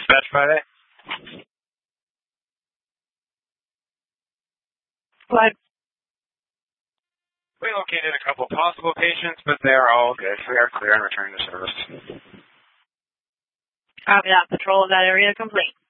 Dispatch 5A. What? We located a couple possible patients, but they are all good. We are clear and returning to service. Copy that. Patrol of that area complete.